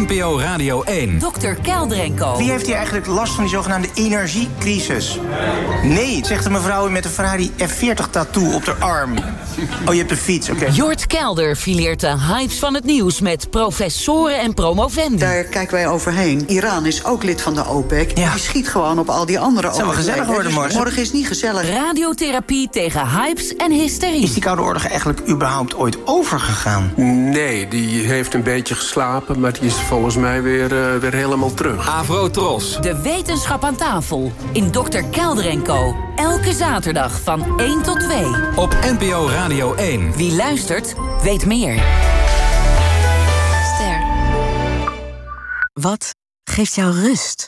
NPO Radio 1. Dr. Kelder en Co. Wie heeft hier eigenlijk last van die zogenaamde energiecrisis? Nee, zegt de mevrouw met een Ferrari F40-tattoo op haar arm. Oh, je hebt een fiets, oké. Jort Kelder fileert de hypes van het nieuws met professoren en promovendi. Daar kijken wij overheen. Iran is ook lid van de OPEC. Ja. Die schiet gewoon op al die andere OPEC. Het zal wel gezellig worden morgen. Morgen is niet gezellig. Radiotherapie tegen hypes en hysterie. Is die Koude Oorlog eigenlijk überhaupt ooit overgegaan? Nee, die heeft een beetje geslapen, maar die is volgens mij weer helemaal terug. Avrotros. De wetenschap aan tafel in Dr. Kelder en Co. Elke zaterdag van 1 tot 2. Op NPO Radio 1. Wie luistert, weet meer. Ster. Wat geeft jou rust?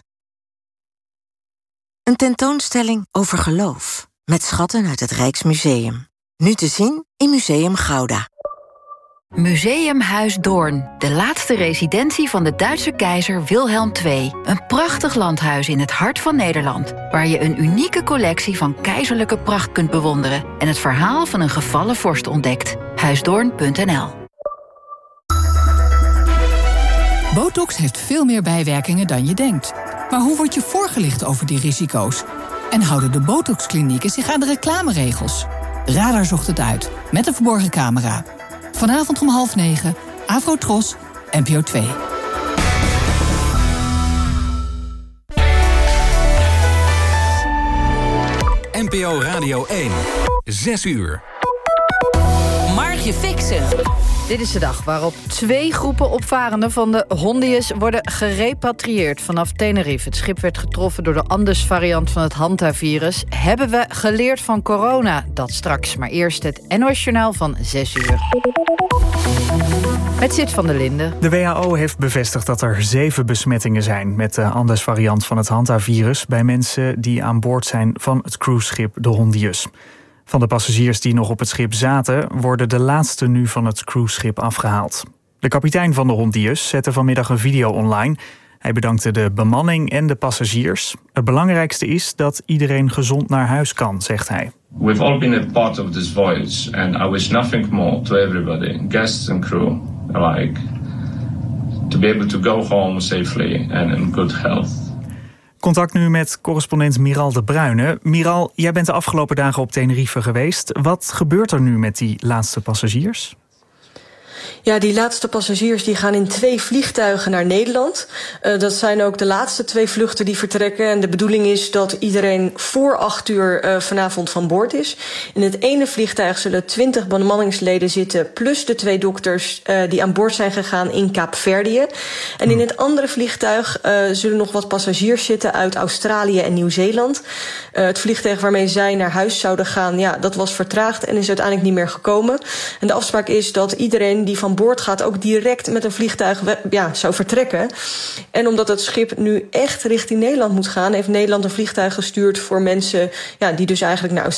Een tentoonstelling over geloof. Met schatten uit het Rijksmuseum. Nu te zien in Museum Gouda. Museumhuis Doorn, de laatste residentie van de Duitse keizer Wilhelm II. Een prachtig landhuis in het hart van Nederland, waar je een unieke collectie van keizerlijke pracht kunt bewonderen en het verhaal van een gevallen vorst ontdekt. Huisdoorn.nl. Botox heeft veel meer bijwerkingen dan je denkt. Maar hoe word je voorgelicht over die risico's? En houden de Botox-klinieken zich aan de reclameregels? Radar zocht het uit, met een verborgen camera. Vanavond om 20:30, Avrotros, NPO 2. NPO Radio 1. 6 uur. Margje Fixen. Dit is de dag waarop 2 groepen opvarenden van de Hondius worden gerepatrieerd vanaf Tenerife. Het schip werd getroffen door de Andes-variant van het Hanta-virus. Hebben we geleerd van corona? Dat straks, maar eerst het NOS-journaal van 6 uur. Met Sid van der Linden. De WHO heeft bevestigd dat er 7 besmettingen zijn met de Andes-variant van het Hanta-virus bij mensen die aan boord zijn van het cruiseschip de Hondius. Van de passagiers die nog op het schip zaten, worden de laatste nu van het cruiseschip afgehaald. De kapitein van de Hondius zette vanmiddag een video online. Hij bedankte de bemanning en de passagiers. Het belangrijkste is dat iedereen gezond naar huis kan, zegt hij. We've all been a part of this voyage and I wish nothing more to everybody, guests and crew alike, to be able to go home safely and in good health. Contact nu met correspondent Miral de Bruyne. Miral, jij bent de afgelopen dagen op Tenerife geweest. Wat gebeurt er nu met die laatste passagiers? Ja, die laatste passagiers die gaan in 2 vliegtuigen naar Nederland. Dat zijn ook de laatste 2 vluchten die vertrekken. En de bedoeling is dat iedereen voor 8 uur vanavond van boord is. In het ene vliegtuig zullen 20 bemanningsleden zitten, plus de 2 dokters die aan boord zijn gegaan in Kaapverdië. En in het andere vliegtuig zullen nog wat passagiers zitten uit Australië en Nieuw-Zeeland. Het vliegtuig waarmee zij naar huis zouden gaan, ja, dat was vertraagd en is uiteindelijk niet meer gekomen. En de afspraak is dat iedereen die van boord gaat ook direct met een vliegtuig zou vertrekken. En omdat het schip nu echt richting Nederland moet gaan, heeft Nederland een vliegtuig gestuurd voor mensen die dus eigenlijk naar